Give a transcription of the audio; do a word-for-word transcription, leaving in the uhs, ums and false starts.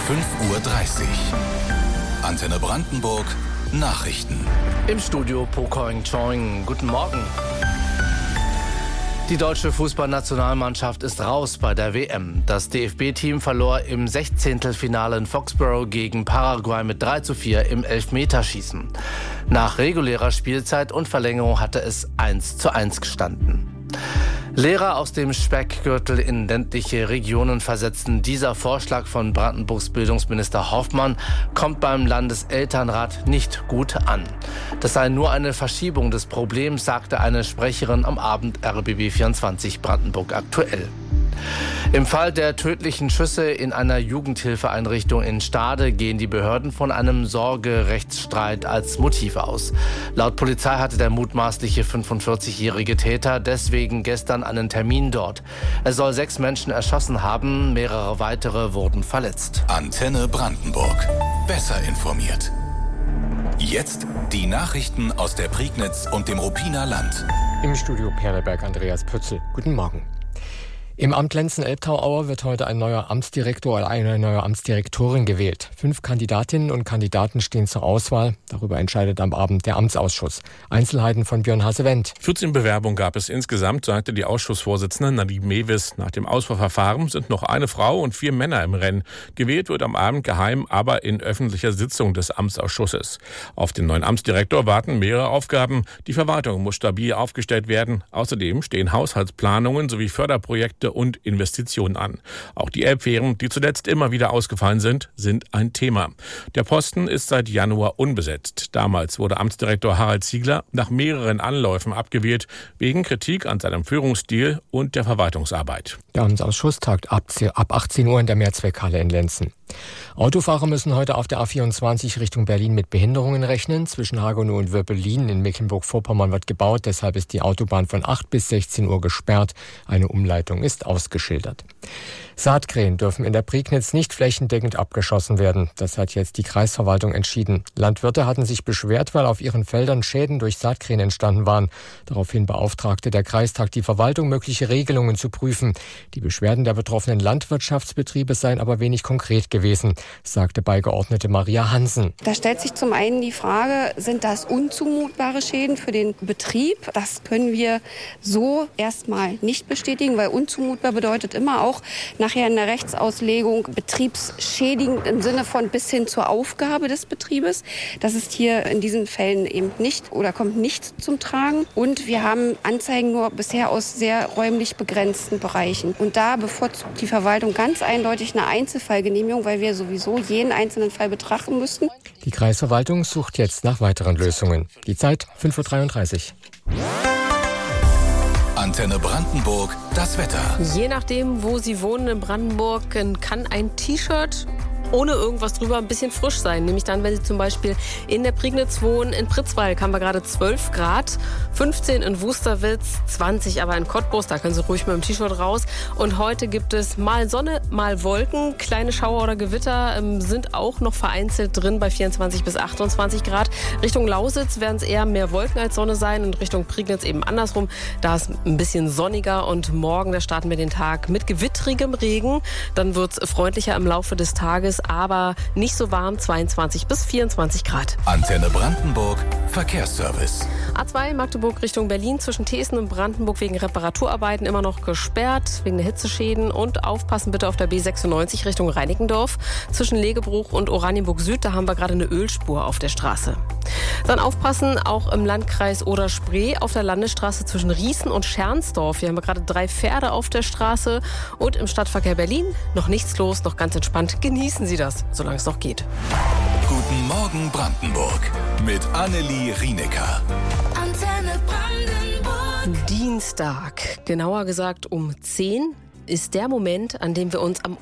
fünf Uhr dreißig. Antenne Brandenburg Nachrichten. Im Studio Pokoing Choing. Guten Morgen. Die deutsche Fußballnationalmannschaft ist raus bei der W M. Das D F B-Team verlor im Sechzehntelfinale in Foxborough gegen Paraguay mit drei zu vier im Elfmeterschießen. Nach regulärer Spielzeit und Verlängerung hatte es eins zu eins gestanden. Lehrer aus dem Speckgürtel in ländliche Regionen versetzen. Dieser Vorschlag von Brandenburgs Bildungsminister Hoffmann kommt beim Landeselternrat nicht gut an. Das sei nur eine Verschiebung des Problems, sagte eine Sprecherin am Abend R B B vierundzwanzig Brandenburg aktuell. Im Fall der tödlichen Schüsse in einer Jugendhilfeeinrichtung in Stade gehen die Behörden von einem Sorgerechtsstreit als Motiv aus. Laut Polizei hatte der mutmaßliche fünfundvierzigjährige Täter deswegen gestern einen Termin dort. Er soll sechs Menschen erschossen haben, mehrere weitere wurden verletzt. Antenne Brandenburg. Besser informiert. Jetzt die Nachrichten aus der Prignitz und dem Ruppiner Land. Im Studio Perleberg Andreas Pützel. Guten Morgen. Im Amt Lenzen-Elbtau-Aue wird heute ein neuer Amtsdirektor oder eine neue Amtsdirektorin gewählt. Fünf Kandidatinnen und Kandidaten stehen zur Auswahl. Darüber entscheidet am Abend der Amtsausschuss. Einzelheiten von Björn Hasse-Wendt. vierzehn Bewerbungen gab es insgesamt, sagte die Ausschussvorsitzende Nadine Mewis. Nach dem Auswahlverfahren sind noch eine Frau und vier Männer im Rennen. Gewählt wird am Abend geheim, aber in öffentlicher Sitzung des Amtsausschusses. Auf den neuen Amtsdirektor warten mehrere Aufgaben. Die Verwaltung muss stabil aufgestellt werden. Außerdem stehen Haushaltsplanungen sowie Förderprojekte und Investitionen an. Auch die Elbfähren, die zuletzt immer wieder ausgefallen sind, sind ein Thema. Der Posten ist seit Januar unbesetzt. Damals wurde Amtsdirektor Harald Ziegler nach mehreren Anläufen abgewählt, wegen Kritik an seinem Führungsstil und der Verwaltungsarbeit. Der Amtsausschuss tagt ab achtzehn Uhr in der Mehrzweckhalle in Lenzen. Autofahrer müssen heute auf der A vierundzwanzig Richtung Berlin mit Behinderungen rechnen. Zwischen Hagenow und Wöppelin in Mecklenburg-Vorpommern wird gebaut. Deshalb ist die Autobahn von acht bis sechzehn Uhr gesperrt. Eine Umleitung ist ausgeschildert. Saatkrähen dürfen in der Prignitz nicht flächendeckend abgeschossen werden. Das hat jetzt die Kreisverwaltung entschieden. Landwirte hatten sich beschwert, weil auf ihren Feldern Schäden durch Saatkrähen entstanden waren. Daraufhin beauftragte der Kreistag die Verwaltung, mögliche Regelungen zu prüfen. Die Beschwerden der betroffenen Landwirtschaftsbetriebe seien aber wenig konkret gewesen, sagte Beigeordnete Maria Hansen. Da stellt sich zum einen die Frage, sind das unzumutbare Schäden für den Betrieb? Das können wir so erstmal nicht bestätigen, weil unzumutbar bedeutet immer auch nachher in der Rechtsauslegung betriebsschädigend im Sinne von bis hin zur Aufgabe des Betriebes. Das ist hier in diesen Fällen eben nicht oder kommt nicht zum Tragen. Und wir haben Anzeigen nur bisher aus sehr räumlich begrenzten Bereichen. Und da bevorzugt die Verwaltung ganz eindeutig eine Einzelfallgenehmigung, weil wir sowieso jeden einzelnen Fall betrachten müssten. Die Kreisverwaltung sucht jetzt nach weiteren Lösungen. Die Zeit fünf Uhr dreiunddreißig. Antenne Brandenburg, das Wetter. Je nachdem, wo Sie wohnen in Brandenburg, kann ein T-Shirt ohne irgendwas drüber ein bisschen frisch sein. Nämlich dann, wenn Sie zum Beispiel in der Prignitz wohnen. In Pritzwalk haben wir gerade zwölf Grad, fünfzehn in Wusterwitz, zwanzig aber in Cottbus. Da können Sie ruhig mit dem T-Shirt raus. Und heute gibt es mal Sonne, mal Wolken. Kleine Schauer oder Gewitter ähm, sind auch noch vereinzelt drin bei vierundzwanzig bis achtundzwanzig Grad. Richtung Lausitz werden es eher mehr Wolken als Sonne sein und Richtung Prignitz eben andersrum. Da ist ein bisschen sonniger und morgen, da starten wir den Tag mit gewittrigem Regen. Dann wird es freundlicher im Laufe des Tages, aber nicht so warm, zweiundzwanzig bis vierundzwanzig Grad. Antenne Brandenburg, Verkehrsservice. A zwei Magdeburg Richtung Berlin zwischen Thesen und Brandenburg wegen Reparaturarbeiten immer noch gesperrt, wegen der Hitzeschäden. Und aufpassen bitte auf der B sechsundneunzig Richtung Reinickendorf. Zwischen Legebruch und Oranienburg Süd, da haben wir gerade eine Ölspur auf der Straße. Dann aufpassen, auch im Landkreis Oder-Spree auf der Landesstraße zwischen Riesen und Schernsdorf. Hier haben wir gerade drei Pferde auf der Straße. Und im Stadtverkehr Berlin noch nichts los, noch ganz entspannt. Genießen Sie das, solange es noch geht. Guten Morgen Brandenburg mit Annelie Rienecker. Antenne Brandenburg. Dienstag, genauer gesagt um zehn, ist der Moment, an dem wir uns am